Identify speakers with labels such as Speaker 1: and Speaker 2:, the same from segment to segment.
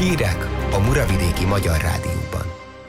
Speaker 1: Hírek a Muravidéki Magyar Rádióban.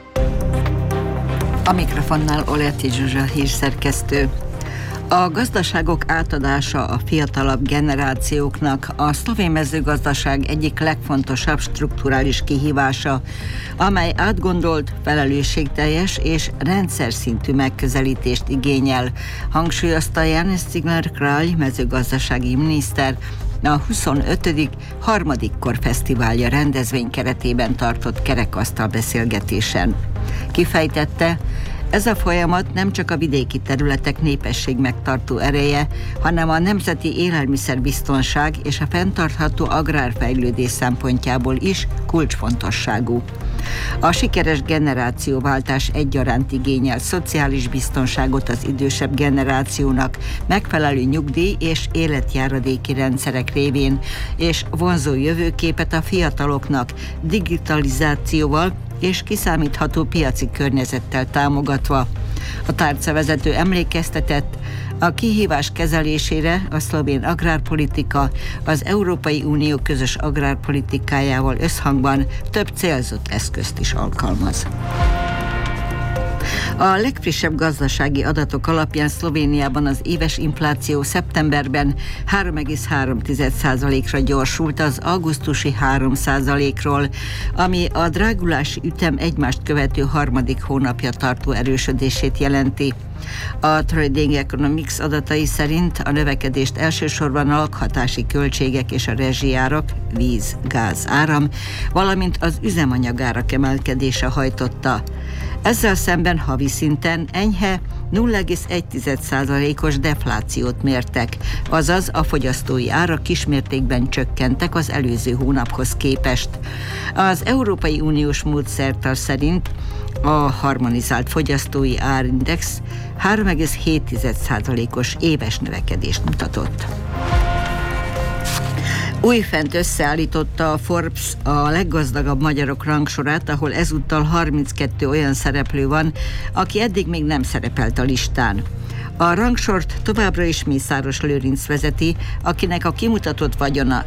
Speaker 2: A mikrofonnál Oleti Zsuzsa hírszerkesztő. A gazdaságok átadása a fiatalabb generációknak a szlovén mezőgazdaság egyik legfontosabb strukturális kihívása, amely átgondolt, felelősségteljes és rendszer szintű megközelítést igényel, hangsúlyozta Janez Cigler-Kralj mezőgazdasági miniszter a 25. harmadik korfesztiválja rendezvény keretében tartott kerekasztal beszélgetésen. Kifejtette, ez a folyamat nem csak a vidéki területek népesség megtartó ereje, hanem a nemzeti élelmiszerbiztonság és a fenntartható agrárfejlődés szempontjából is kulcsfontosságú. A sikeres generációváltás egyaránt igényel szociális biztonságot az idősebb generációnak, megfelelő nyugdíj és életjáradéki rendszerek révén, és vonzó jövőképet a fiataloknak digitalizációval és kiszámítható piaci környezettel támogatva. A tárcavezető emlékeztetett, a kihívás kezelésére a szlovén agrárpolitika az Európai Unió közös agrárpolitikájával összhangban több célzott eszközt is alkalmaz. A legfrissebb gazdasági adatok alapján Szlovéniában az éves infláció szeptemberben 3,3%-ra gyorsult az augusztusi 3%-ról, ami a drágulási ütem egymást követő harmadik hónapja tartó erősödését jelenti. A Trading Economics adatai szerint a növekedést elsősorban a lakhatási költségek és a rezsijárak, víz, gáz, áram, valamint az üzemanyagárak emelkedése hajtotta. Ezzel szemben havi szinten enyhe 0,1%-os deflációt mértek, azaz a fogyasztói árak kismértékben csökkentek az előző hónaphoz képest. Az Európai Uniós módszertan szerint a harmonizált fogyasztói árindex 3,7%-os éves növekedést mutatott. Újfent összeállította a Forbes a leggazdagabb magyarok rangsorát, ahol ezúttal 32 olyan szereplő van, aki eddig még nem szerepelt a listán. A rangsort továbbra is Mészáros Lőrinc vezeti, akinek a kimutatott vagyona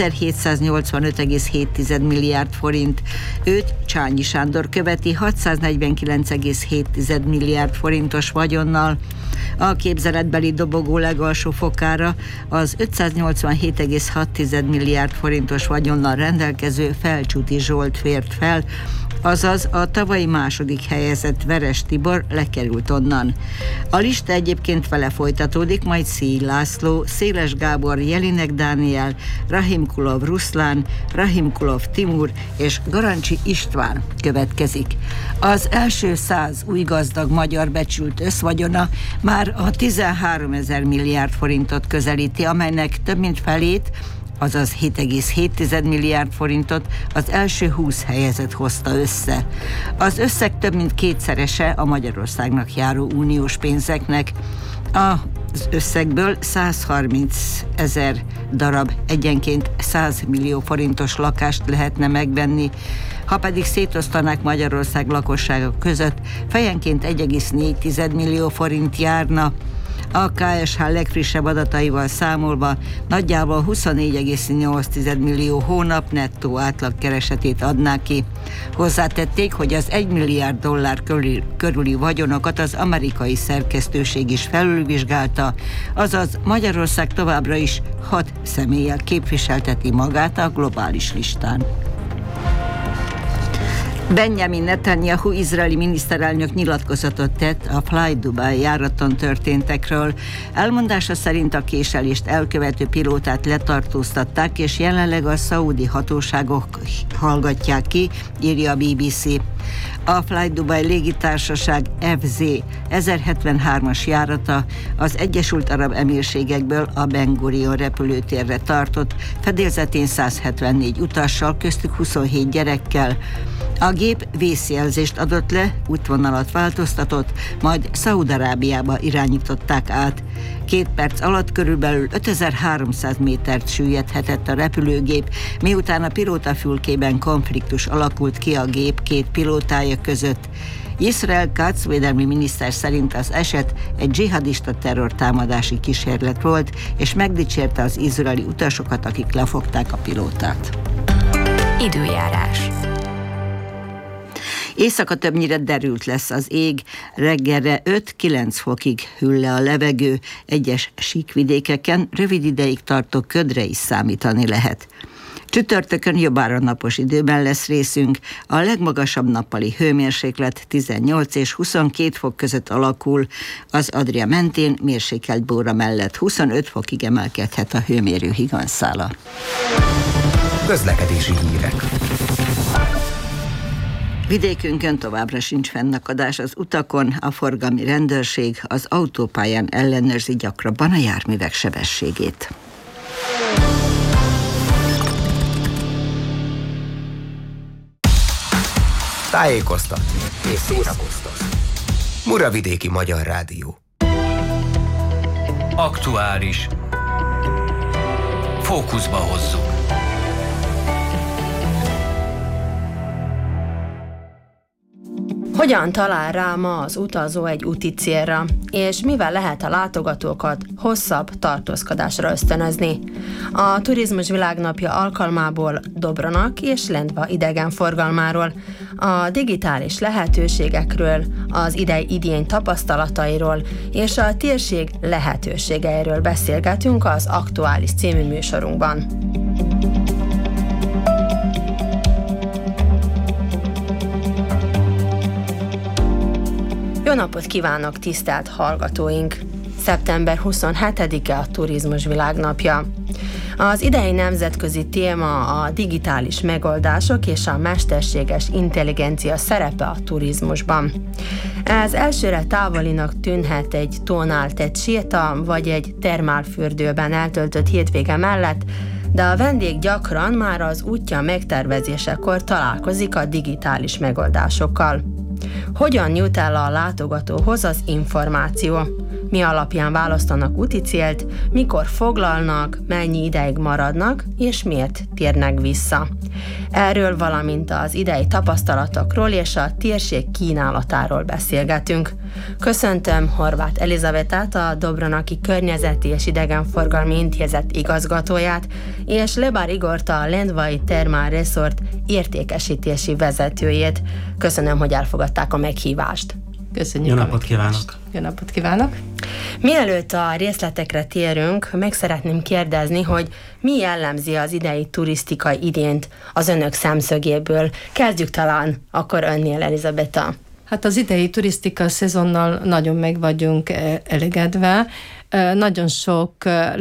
Speaker 2: 1785,7 milliárd forint. Őt Csányi Sándor követi 649,7 milliárd forintos vagyonnal. A képzeletbeli dobogó legalsó fokára az 587,6 milliárd forintos vagyonnal rendelkező Felcsúti Zsolt fért fel, azaz a tavalyi második helyezett Veres Tibor lekerült onnan. A lista egyébként vele folytatódik, majd Szíj László, Széles Gábor, Jelinek Dániel, Rahimkulov Ruszlán, Rahimkulov Timur és Garancsi István következik. Az első 100 új gazdag magyar becsült összvagyona már a 13 000 milliárd forintot közelíti, amelynek több mint felét, azaz 7,7 milliárd forintot az első 20 helyezett hozta össze. Az összeg több mint kétszerese a Magyarországnak járó uniós pénzeknek. Az összegből 130 000 darab egyenként 100 millió forintos lakást lehetne megvenni, ha pedig szétosztanák Magyarország lakossága között, fejenként 1,4 millió forint járna. A KSH legfrissebb adataival számolva nagyjából 24,8 millió hónap nettó átlagkeresetét adná ki. Hozzátették, hogy az $1 milliárd körüli vagyonokat az amerikai szerkesztőség is felülvizsgálta, azaz Magyarország továbbra is 6 személlyel képviselteti magát a globális listán. Benjamin Netanyahu izraeli miniszterelnök nyilatkozatot tett a Fly Dubai járaton történtekről. Elmondása szerint a késelést elkövető pilótát letartóztatták, és jelenleg a szaudi hatóságok hallgatják ki, írja a BBC. A Fly Dubai légitársaság FZ 1073-as járata az Egyesült Arab Emírségekből a Ben Gurion repülőtérre tartott, fedélzetén 174 utassal, köztük 27 gyerekkel. A gép vészjelzést adott le, útvonalat változtatott, majd Szaúd-Arábiába irányították át. 2 perc alatt körülbelül 5300 métert süllyedhetett a repülőgép, miután a pilótafülkében konfliktus alakult ki a gép két pilótája között. Israel Katz védelmi miniszter szerint az eset egy dzsihadista terrortámadási kísérlet volt, és megdicsérte az izraeli utasokat, akik lefogták a pilótát.
Speaker 3: Időjárás.
Speaker 2: Éjszaka többnyire derült lesz az ég, reggelre 5-9 fokig hűl le a levegő, egyes síkvidékeken rövid ideig tartó ködre is számítani lehet. Csütörtökön jobbára napos időben lesz részünk, a legmagasabb nappali hőmérséklet 18 és 22 fok között alakul, az Adria mentén mérsékelt Bóra mellett 25 fokig emelkedhet a hőmérő higanyszála.
Speaker 1: Közlekedési hírek.
Speaker 2: Vidékünkön továbbra sincs fennakadás az utakon, a forgalmi rendőrség az autópályán ellenőrzi gyakrabban a járművek sebességét.
Speaker 1: Tájékoztatni és szórakoztatni. Muravidéki Magyar Rádió.
Speaker 4: Aktuális. Fókuszba hozzuk.
Speaker 5: Hogyan talál rá ma az utazó egy úti célra, és mivel lehet a látogatókat hosszabb tartózkodásra ösztönözni? A Turizmus Világnapja alkalmából Dobronak és Lendva idegenforgalmáról, a digitális lehetőségekről, az idény tapasztalatairól és a térség lehetőségeiről beszélgetünk az Aktuális című műsorunkban. Jó napot kívánok, tisztelt hallgatóink! Szeptember 27-e a Turizmus Világnapja. Az idei nemzetközi téma a digitális megoldások és a mesterséges intelligencia szerepe a turizmusban. Ez elsőre távolinak tűnhet egy tónál tett séta, vagy egy termálfürdőben eltöltött hétvége mellett, de a vendég gyakran már az útja megtervezésekor találkozik a digitális megoldásokkal. Hogyan jut el a látogatóhoz az információ? Mi alapján választanak úti célt, mikor foglalnak, mennyi ideig maradnak, és miért térnek vissza? Erről, valamint az idei tapasztalatokról és a térség kínálatáról beszélgetünk. Köszöntöm Horváth Elizabetát, a Dobronaki Környezeti és Idegenforgalmi Intézet igazgatóját, és Lebár Igort, a Lendvai Thermal Resort értékesítési vezetőjét. Köszönöm, hogy elfogadták a meghívást.
Speaker 6: Köszönjük. Jó napot kívánok!
Speaker 5: Jó napot kívánok! Mielőtt a részletekre térünk, meg szeretném kérdezni, hogy mi jellemzi az idei turisztikai idényt az önök szemszögéből. Kezdjük talán akkor önnél, Elizabeta.
Speaker 6: Hát az idei turisztika szezonnal nagyon meg vagyunk elégedve. Nagyon sok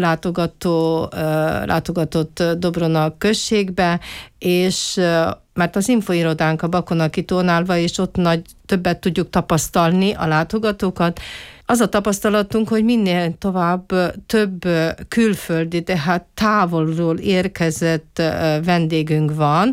Speaker 6: látogatott Dobrona községbe, és mert az infoirodánk a Bakonaki tónálva, és ott többet tudjuk tapasztalni a látogatókat. Az a tapasztalatunk, hogy minél tovább több külföldi, tehát távolról érkezett vendégünk van,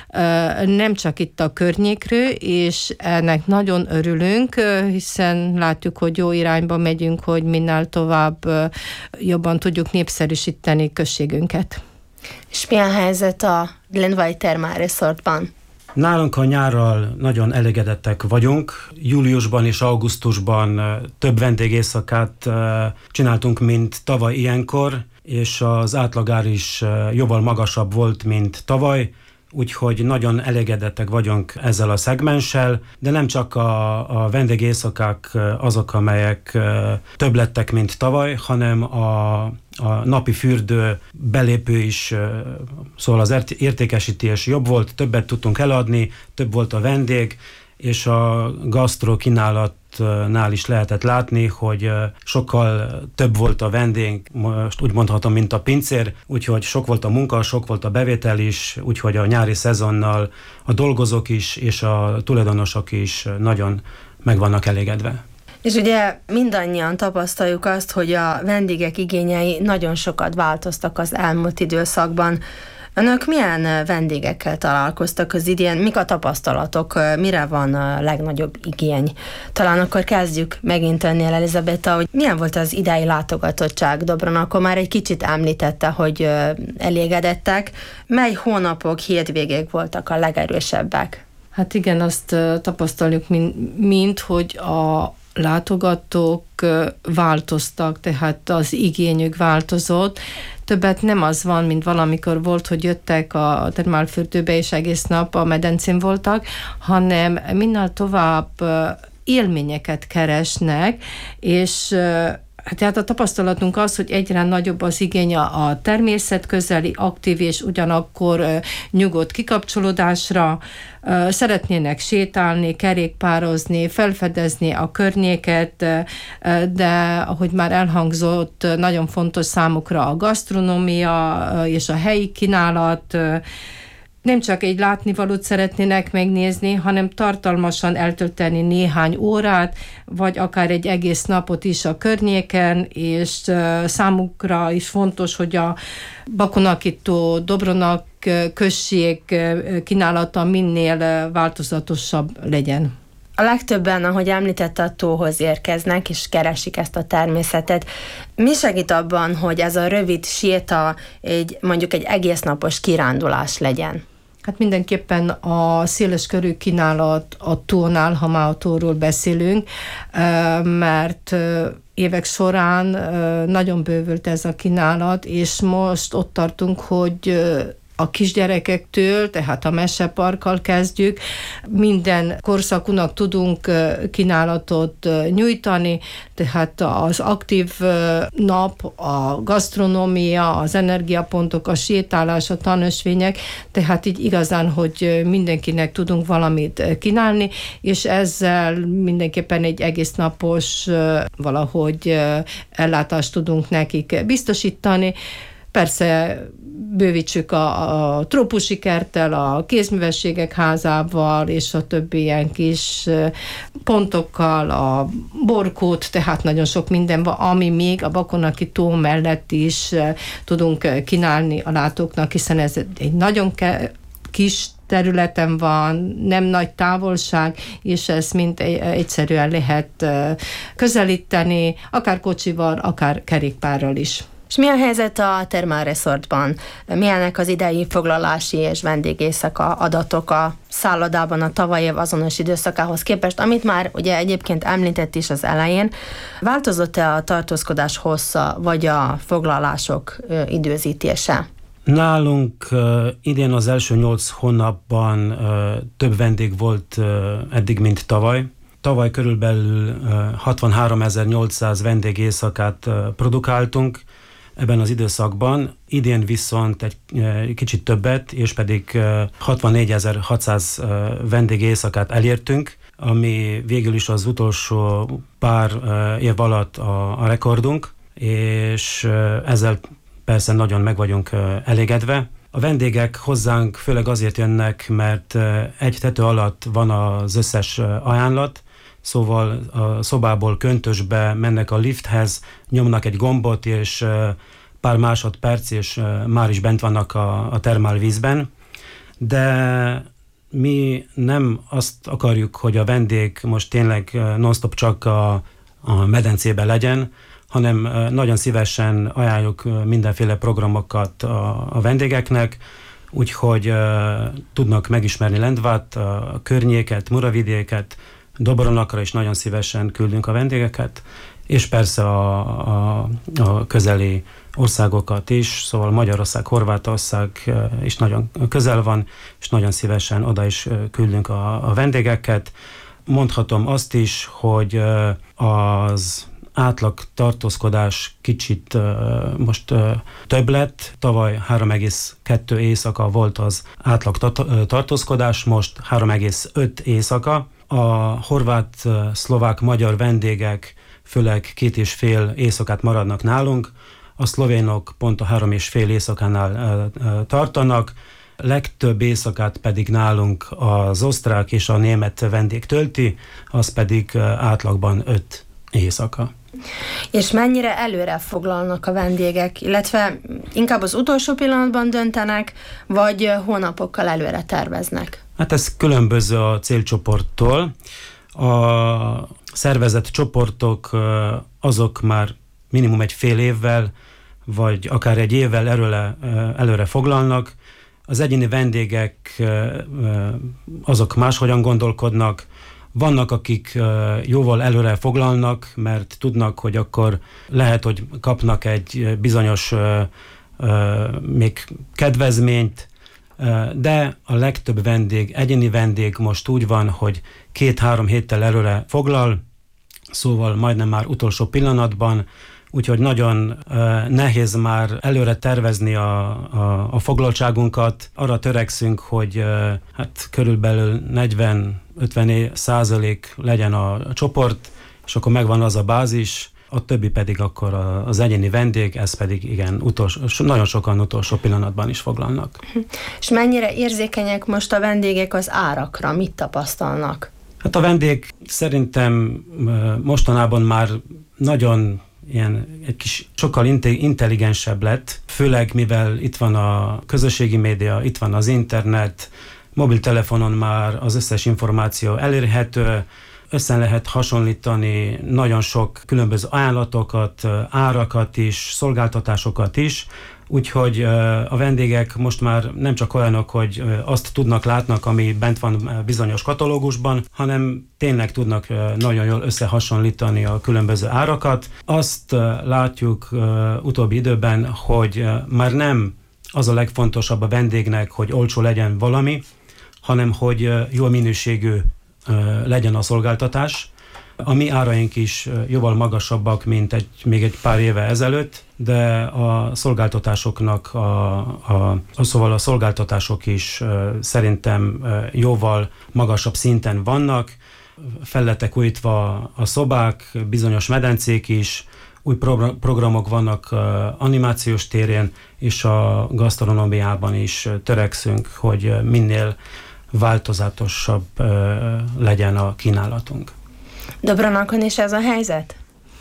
Speaker 6: nem csak itt a környékről, és ennek nagyon örülünk, hiszen látjuk, hogy jó irányba megyünk, hogy minél tovább jobban tudjuk népszerűsíteni községünket.
Speaker 5: És milyen helyzet a Lendvai Thermal Resortban?
Speaker 7: Nálunk a nyárral nagyon elégedettek vagyunk. Júliusban és augusztusban több vendégészakát csináltunk, mint tavaly ilyenkor, és az átlagár is jóval magasabb volt, mint tavaly, úgyhogy nagyon elégedettek vagyunk ezzel a szegmenssel, de nem csak a vendégészakák azok, amelyek több lettek, mint tavaly, hanem a napi fürdő belépő is, szóval az értékesítés jobb volt, többet tudtunk eladni, több volt a vendég, és a gasztro kínálatnál is lehetett látni, hogy sokkal több volt a vendég, most úgy mondhatom, mint a pincér, úgyhogy sok volt a munka, sok volt a bevétel is, úgyhogy a nyári szezonnal a dolgozók is és a tulajdonosok is nagyon meg vannak elégedve.
Speaker 5: És ugye mindannyian tapasztaljuk azt, hogy a vendégek igényei nagyon sokat változtak az elmúlt időszakban. Önök milyen vendégekkel találkoztak az idén? Mik a tapasztalatok? Mire van a legnagyobb igény? Talán akkor kezdjük megint önnél, Elizabeta, hogy milyen volt az idei látogatottság Dobron? Akkor már egy kicsit említette, hogy elégedettek. Mely hónapok, hétvégék voltak a legerősebbek?
Speaker 6: Hát igen, azt tapasztaljuk, mint hogy a látogatók változtak, tehát az igényük változott, többet nem az van, mint valamikor volt, hogy jöttek a termálfürdőbe, és egész nap a medencén voltak, hanem minél tovább élményeket keresnek, és tehát a tapasztalatunk az, hogy egyre nagyobb az igény a természetközeli, aktív és ugyanakkor nyugodt kikapcsolódásra. Szeretnének sétálni, kerékpározni, felfedezni a környéket, de ahogy már elhangzott, nagyon fontos számukra a gasztronómia és a helyi kínálat. Nem csak egy látnivalót szeretnének megnézni, hanem tartalmasan eltölteni néhány órát, vagy akár egy egész napot is a környéken, és számukra is fontos, hogy a Bakonaki-tó, Dobronak község kínálata minél változatosabb legyen.
Speaker 5: A legtöbben, ahogy említette, a tóhoz érkeznek, és keresik ezt a természetet. Mi segít abban, hogy ez a rövid séta mondjuk egy egész napos kirándulás legyen?
Speaker 6: Hát mindenképpen a széles körű kínálat a tónál, ha már a tóról beszélünk, mert évek során nagyon bővült ez a kínálat, és most ott tartunk, hogy a kisgyerekektől, tehát a meseparkkal kezdjük, minden korszakunak tudunk kínálatot nyújtani, tehát az aktív nap, a gasztronómia, az energiapontok, a sétálás, a tanösvények, tehát így igazán, hogy mindenkinek tudunk valamit kínálni, és ezzel mindenképpen egy egész napos valahogy ellátást tudunk nekik biztosítani. Persze bővítsük a trópusi kerttel, a kézművességek házával, és a többi ilyen kis pontokkal, a borkót, tehát nagyon sok minden van, ami még a Bakonaki-tó mellett is tudunk kínálni a látóknak, hiszen ez egy nagyon kis területen van, nem nagy távolság, és ezt mind egyszerűen lehet közelíteni, akár kocsival, akár kerékpárral is.
Speaker 5: És mi a helyzet a Thermal Resortban? Milyenek az idei foglalási és vendégéjszaka adatok a szállodában a tavalyi év azonos időszakához képest, amit már ugye egyébként említett is az elején. Változott-e a tartózkodás hossza, vagy a foglalások időzítése?
Speaker 7: Nálunk idén az első 8 hónapban több vendég volt eddig, mint tavaly. Tavaly körülbelül 63.800 vendégéjszakát produkáltunk ebben az időszakban, idén viszont egy kicsit többet, és pedig 64.600 vendégéjszakát elértünk, ami végül is az utolsó pár év alatt a rekordunk, és ezzel persze nagyon meg vagyunk elégedve. A vendégek hozzánk főleg azért jönnek, mert egy tető alatt van az összes ajánlat, szóval a szobából köntösbe mennek a lifthez, nyomnak egy gombot, és pár másodperc, és már is bent vannak a termálvízben. De mi nem azt akarjuk, hogy a vendég most tényleg non-stop csak a medencében legyen, hanem nagyon szívesen ajánljuk mindenféle programokat a vendégeknek, úgyhogy tudnak megismerni Lendvát, a környéket, Muravidéket, Dobronakra is nagyon szívesen küldünk a vendégeket, és persze a közeli országokat is, szóval Magyarország, Horvátország is nagyon közel van, és nagyon szívesen oda is küldünk a vendégeket. Mondhatom azt is, hogy az átlag tartózkodás kicsit most több lett. Tavaly 3,2 éjszaka volt az átlag tartózkodás, most 3,5 éjszaka. A horvát, szlovák, magyar vendégek főleg 2,5 éjszakát maradnak nálunk, a szlovénok pont a 3,5 éjszakánál tartanak, legtöbb éjszakát pedig nálunk az osztrák és a német vendég tölti, az pedig átlagban 5 éjszaka.
Speaker 5: És mennyire előre foglalnak a vendégek, illetve inkább az utolsó pillanatban döntenek, vagy hónapokkal előre terveznek?
Speaker 7: Hát ez különböző a célcsoporttól. A szervezett csoportok azok már minimum egy fél évvel, vagy akár egy évvel előre foglalnak. Az egyéni vendégek azok máshogyan gondolkodnak. Vannak, akik jóval előre foglalnak, mert tudnak, hogy akkor lehet, hogy kapnak egy bizonyos még kedvezményt, de a legtöbb vendég, egyéni vendég most úgy van, hogy 2-3 héttel előre foglal, szóval majdnem már utolsó pillanatban, úgyhogy nagyon nehéz már előre tervezni a foglaltságunkat. Arra törekszünk, hogy hát körülbelül 40-50% legyen a csoport, és akkor megvan az a bázis, a többi pedig akkor az egyéni vendég, ez pedig igen, nagyon sokan utolsó pillanatban is foglalnak.
Speaker 5: És mennyire érzékenyek most a vendégek az árakra? Mit tapasztalnak?
Speaker 7: Hát a vendég szerintem mostanában már nagyon egy kis sokkal intelligensebb lett, főleg mivel itt van a közösségi média, itt van az internet, mobiltelefonon már az összes információ elérhető, össze lehet hasonlítani nagyon sok különböző ajánlatokat, árakat is, szolgáltatásokat is, úgyhogy a vendégek most már nem csak olyanok, hogy azt látnak, ami bent van bizonyos katalógusban, hanem tényleg tudnak nagyon jól összehasonlítani a különböző árakat. Azt látjuk utóbbi időben, hogy már nem az a legfontosabb a vendégnek, hogy olcsó legyen valami, hanem hogy jó minőségű legyen a szolgáltatás. A mi áraink is jóval magasabbak, mint még egy pár éve ezelőtt, de a szolgáltatásoknak, szóval a szolgáltatások is szerintem jóval magasabb szinten vannak. Fel lettek újítva a szobák, bizonyos medencék is, új programok vannak animációs térén, és a gasztronómiában is törekszünk, hogy minél változatosabb legyen a kínálatunk.
Speaker 5: Dobronakon is ez a helyzet?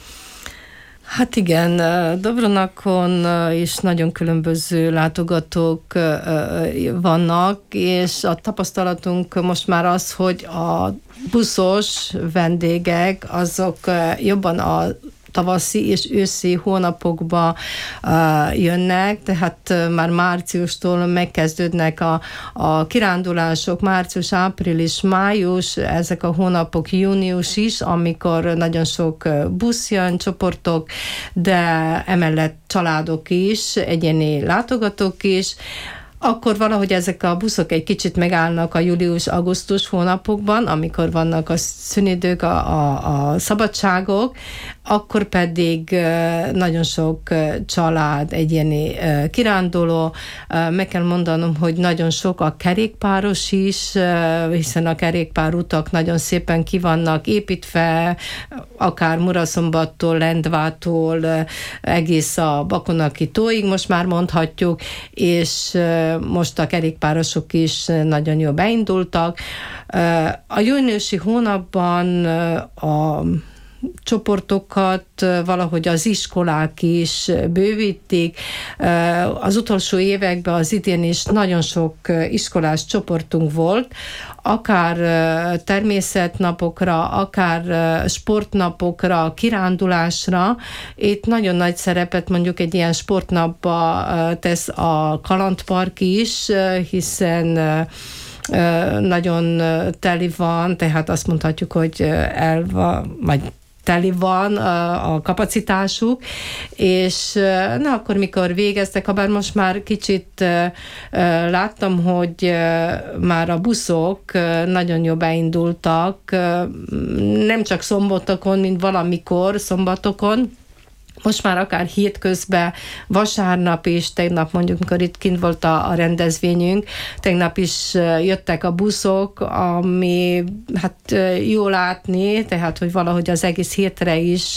Speaker 6: Hát igen, Dobronakon is nagyon különböző látogatók vannak, és a tapasztalatunk most már az, hogy a buszos vendégek azok jobban a tavaszi és őszi hónapokban jönnek, tehát már márciustól megkezdődnek a kirándulások, március, április, május, ezek a hónapok, június is, amikor nagyon sok busz jön, csoportok, de emellett családok is, egyéni látogatók is. Akkor valahogy ezek a buszok egy kicsit megállnak a július-augusztus hónapokban, amikor vannak a szünidők, a szabadságok, akkor pedig nagyon sok család, egyéni kiránduló. Meg kell mondanom, hogy nagyon sok a kerékpáros is, hiszen a kerékpárutak nagyon szépen ki vannak építve, akár Muraszombattól, Lendvától, egész a Bakonaki tóig most már mondhatjuk, és most a kerékpárosok is nagyon jól beindultak. A júniusi hónapban a csoportokat valahogy az iskolák is bővítik. Az utolsó években az idén is nagyon sok iskolás csoportunk volt, akár természetnapokra, akár sportnapokra, kirándulásra. Itt nagyon nagy szerepet mondjuk egy ilyen sportnapba tesz a kalandpark is, hiszen nagyon teli van, tehát azt mondhatjuk, hogy teli van a kapacitásuk, és akkor mikor végeztek, habár most már kicsit láttam, hogy már a buszok nagyon jól beindultak, nem csak szombatokon, mint valamikor szombatokon, most már akár hétközben, vasárnap is, tegnap mondjuk, mikor itt kint volt a rendezvényünk, tegnap is jöttek a buszok, ami hát jó látni, tehát, hogy valahogy az egész hétre is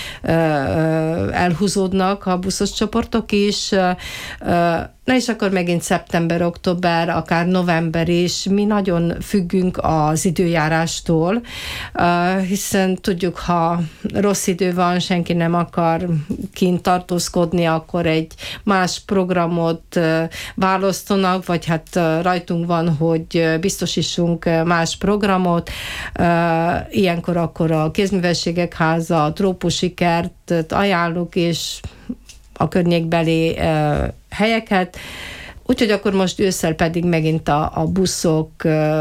Speaker 6: elhúzódnak a buszos csoportok is. Na és akkor megint szeptember, október, akár november is, mi nagyon függünk az időjárástól, hiszen tudjuk, ha rossz idő van, senki nem akar kint tartózkodni, akkor egy más programot választanak, vagy hát rajtunk van, hogy biztosítsunk más programot. Ilyenkor akkor a Kézművességek Háza, a Trópusi Kertet ajánljuk, és a környékbeli helyeket. Úgyhogy akkor most ősszel pedig megint a buszok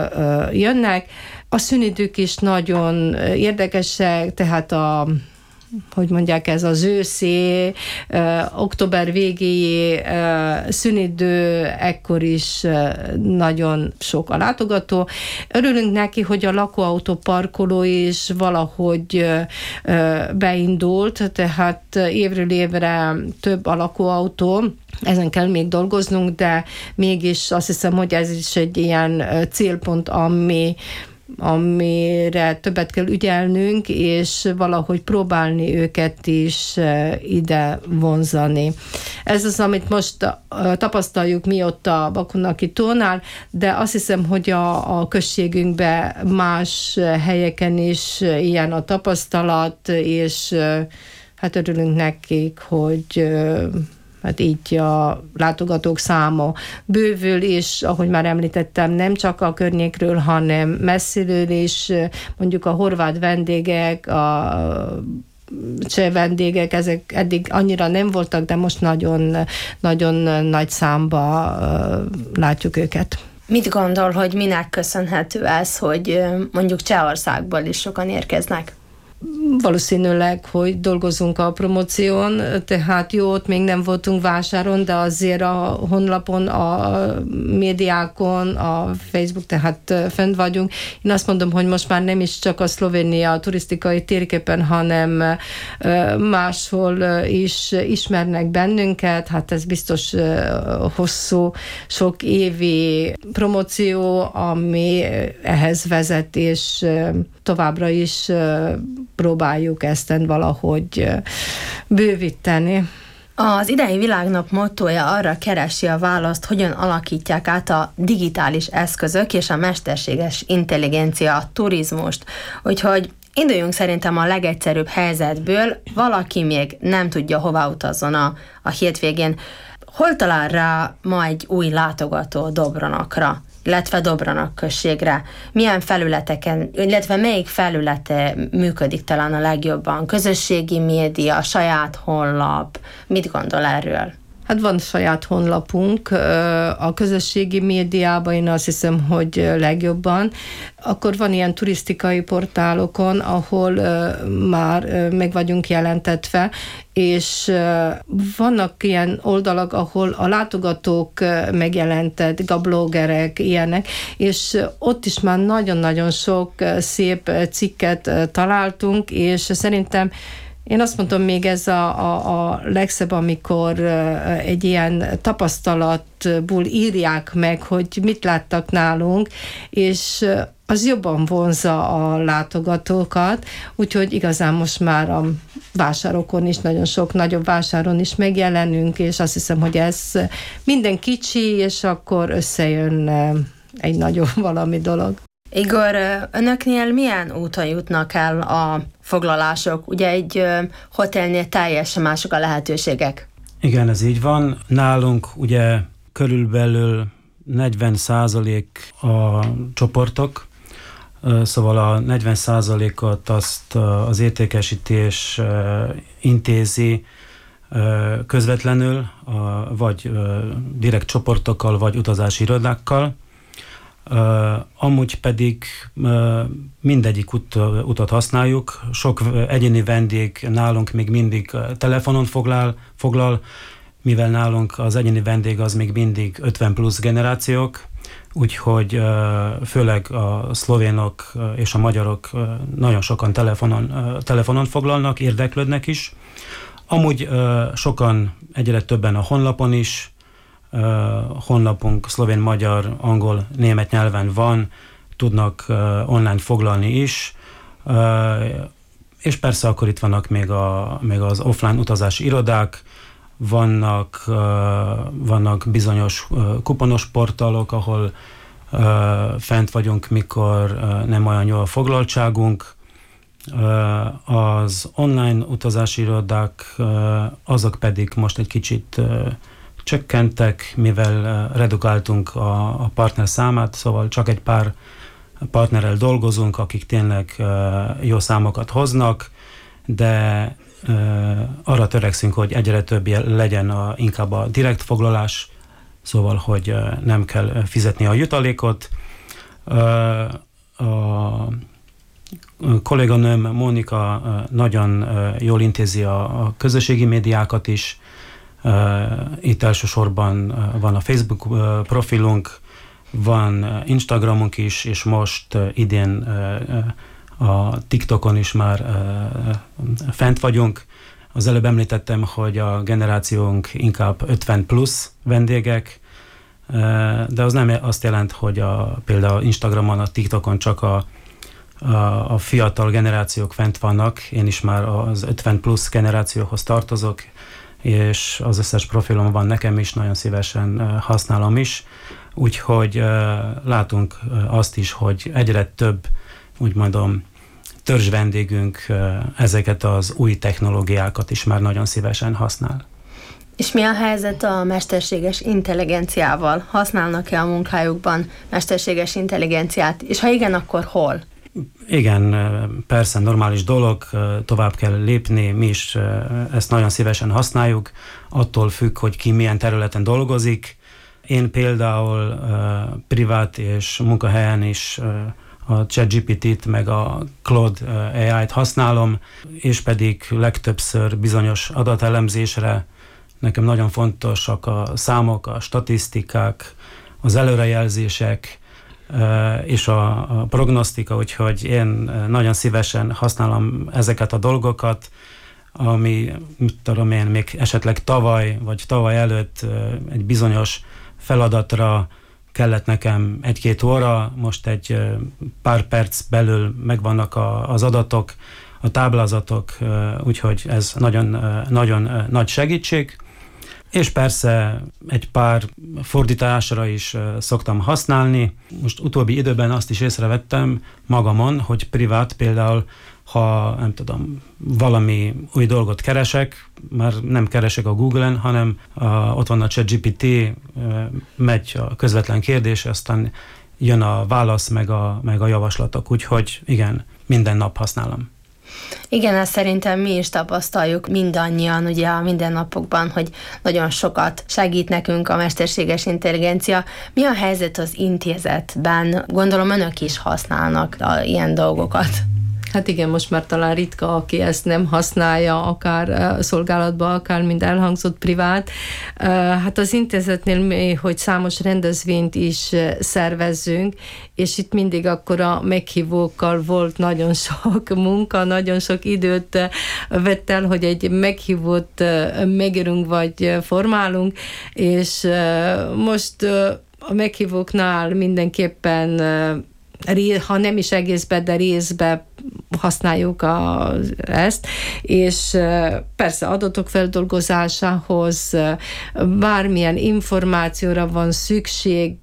Speaker 6: jönnek. A szünidők is nagyon érdekesek, tehát hogy mondják, ez az őszi, október végéi szünidő, ekkor is nagyon sok a látogató. Örülünk neki, hogy a lakóautó parkoló is valahogy beindult, tehát évről évre több a lakóautó, ezen kell még dolgoznunk, de mégis azt hiszem, hogy ez is egy ilyen célpont, amire többet kell ügyelnünk, és valahogy próbálni őket is ide vonzani. Ez az, amit most tapasztaljuk mi ott a Bakunaki tónál, de azt hiszem, hogy a községünkben más helyeken is ilyen a tapasztalat, és hát örülünk nekik, hogy hát így a látogatók száma bővül, és ahogy már említettem, nem csak a környékről, hanem messziről is, mondjuk a horvát vendégek, a cseh vendégek, ezek eddig annyira nem voltak, de most nagyon, nagyon nagy számba látjuk őket.
Speaker 5: Mit gondol, hogy minek köszönhető ez, hogy mondjuk Csehországból is sokan érkeznek?
Speaker 6: Valószínűleg, hogy dolgozunk a promóción, tehát jó, ott még nem voltunk vásáron, de azért a honlapon, a médiákon, a Facebook, tehát fent vagyunk. Én azt mondom, hogy most már nem is csak a Szlovénia turisztikai térképen, hanem máshol is ismernek bennünket, hát ez biztos hosszú, sok évi promóció, ami ehhez vezet, és továbbra is próbáljuk ezt valahogy bővíteni.
Speaker 5: Az idei világnap mottója arra keresi a választ, hogyan alakítják át a digitális eszközök és a mesterséges intelligencia a turizmust. Úgyhogy induljunk szerintem a legegyszerűbb helyzetből, valaki még nem tudja, hova utazzon a hétvégén. Hol talál rá ma egy új látogató Dobronakra, illetve Dobranak községre? Milyen felületeken, illetve melyik felülete működik talán a legjobban? Közösségi média, saját honlap, mit gondol erről?
Speaker 6: Hát van saját honlapunk, a közösségi médiában én azt hiszem, hogy legjobban. Akkor van ilyen turisztikai portálokon, ahol már meg vagyunk jelentetve, és vannak ilyen oldalak, ahol a látogatók megjelentett, a bloggerek, ilyenek, és ott is már nagyon-nagyon sok szép cikket találtunk, és szerintem én azt mondom, még ez a legszebb, amikor egy ilyen tapasztalatból írják meg, hogy mit láttak nálunk, és az jobban vonzza a látogatókat, úgyhogy igazán most már a vásárokon is, nagyon sok nagyobb vásáron is megjelenünk, és azt hiszem, hogy ez minden kicsi, és akkor összejön egy nagyobb valami dolog.
Speaker 5: Igor, önöknél milyen úton jutnak el a foglalások? Ugye egy hotelnél teljesen mások a lehetőségek.
Speaker 7: Igen, ez így van. Nálunk ugye körülbelül 40% a csoportok, szóval a 40%-ot azt az értékesítés intézi közvetlenül, vagy direkt csoportokkal, vagy utazási irodákkal. Amúgy pedig mindegyik utat használjuk. Sok egyéni vendég nálunk még mindig telefonon foglal, mivel nálunk az egyéni vendég az még mindig 50 plusz generációk, úgyhogy főleg a szlovénok és a magyarok nagyon sokan telefonon foglalnak, érdeklődnek is. Amúgy sokan, egyre többen a honlapon is, honlapunk szlovén, magyar, angol, német nyelven van, tudnak online foglalni is, és persze akkor itt vannak még az offline utazási irodák, vannak bizonyos kuponos portálok, ahol fent vagyunk, mikor nem olyan jó a foglaltságunk. Az online utazási irodák, azok pedig most egy kicsit csökkentek, mivel redukáltunk a partner számát, szóval csak egy pár partnerrel dolgozunk, akik tényleg jó számokat hoznak, de arra törekszünk, hogy egyre több legyen inkább a direkt foglalás, szóval, hogy nem kell fizetni a jutalékot. kolléganőm Mónika nagyon jól intézi a közösségi médiákat is. Itt elsősorban van a Facebook profilunk, van Instagramunk is, és most idén a TikTokon is már fent vagyunk. Az előbb említettem, hogy a generációnk inkább 50 plusz vendégek, de az nem azt jelent, hogy például Instagramon, a TikTokon csak a fiatal generációk fent vannak. Én is már az 50 plusz generációhoz tartozok, és az összes profilom van nekem is, nagyon szívesen használom is. Úgyhogy látunk azt is, hogy egyre több, úgy mondom, törzs vendégünk ezeket az új technológiákat is már nagyon szívesen használ.
Speaker 5: És mi a helyzet a mesterséges intelligenciával? Használnak-e a munkájukban mesterséges intelligenciát? És ha igen, akkor hol?
Speaker 7: Igen, persze normális dolog, tovább kell lépni, mi is ezt nagyon szívesen használjuk, attól függ, hogy ki milyen területen dolgozik. Én például privát és munkahelyen is a ChatGPT-t meg a Claude AI-t használom, és pedig legtöbbször bizonyos adatelemzésre. Nekem nagyon fontosak a számok, a statisztikák, az előrejelzések és a prognosztika, úgyhogy én nagyon szívesen használom ezeket a dolgokat, ami, mit tudom én, még esetleg tavaly vagy tavaly előtt egy bizonyos feladatra kellett nekem 1-2 óra, most egy pár perc belül megvannak az adatok, a táblázatok, úgyhogy ez nagyon nagy segítség. És persze egy pár fordításra is szoktam használni. Most utóbbi időben azt is észrevettem magamon, hogy privát például, ha nem tudom, valami új dolgot keresek, már nem keresek a Google-en, hanem ott van a ChatGPT, megy a közvetlen kérdés, aztán jön a válasz, meg a javaslatok. Úgyhogy igen, minden nap használom.
Speaker 5: Igen, ezt szerintem mi is tapasztaljuk mindannyian ugye a mindennapokban, hogy nagyon sokat segít nekünk a mesterséges intelligencia. Mi a helyzet az intézetben? Gondolom önök is használnak ilyen dolgokat.
Speaker 6: Hát igen, most már talán ritka, aki ezt nem használja, akár szolgálatban, akár mint elhangzott privát. Hát az intézetnél mi, hogy számos rendezvényt is szervezzünk, és itt mindig akkor a meghívókkal volt nagyon sok munka, nagyon sok időt vett el, hogy egy meghívót megírunk vagy formálunk, és most a meghívóknál mindenképpen ha nem is egészben, de részben használjuk ezt, és persze adatok feldolgozásához bármilyen információra van szükség,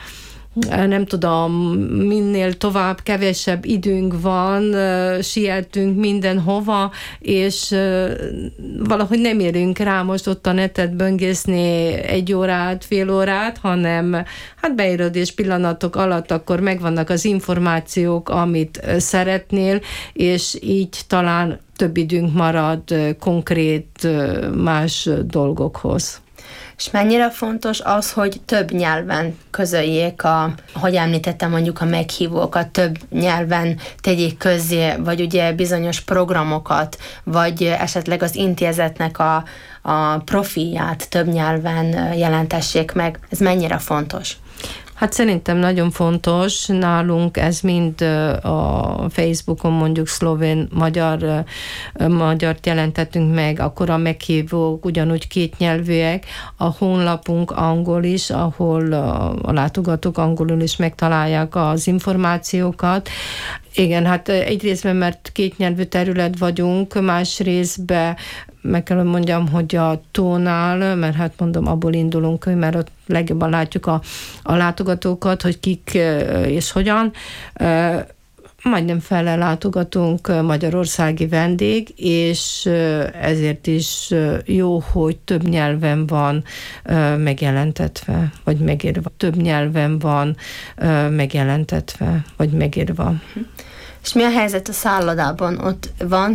Speaker 6: nem tudom, minél tovább, kevesebb időnk van, sietünk mindenhova, és valahogy nem érünk rá most ott a netet böngészni 1 órát, fél órát, hanem hát beírod és pillanatok alatt akkor megvannak az információk, amit szeretnél, és így talán több időnk marad konkrét más dolgokhoz.
Speaker 5: És mennyire fontos az, hogy több nyelven közöljék ahogy említettem, mondjuk a meghívókat, több nyelven tegyék közzé, vagy ugye bizonyos programokat, vagy esetleg az intézetnek a profilját több nyelven jelentessék meg. Ez mennyire fontos?
Speaker 6: Hát szerintem nagyon fontos, nálunk ez mind a Facebookon mondjuk szlovén, magyart jelentettünk meg, akkor a meghívók ugyanúgy kétnyelvűek, a honlapunk angol is, ahol a látogatók angolul is megtalálják az információkat. Igen, hát egy részben, mert kétnyelvű terület vagyunk, más részben meg kell mondjam, hogy a tónál, mert hát mondom, abból indulunk, mert ott legjobban látjuk a látogatókat, hogy kik és hogyan. Majdnem fele látogatunk magyarországi vendég, és ezért is jó, hogy több nyelven van megjelentetve, vagy megírva. Több nyelven van megjelentetve, vagy megírva.
Speaker 5: És mi a helyzet a szállodában? Ott van